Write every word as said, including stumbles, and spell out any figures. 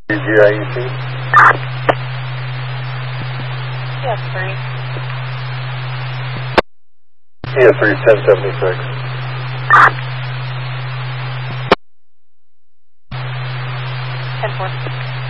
G I E C? T S three. T S three, ten seventy-six. ten forty.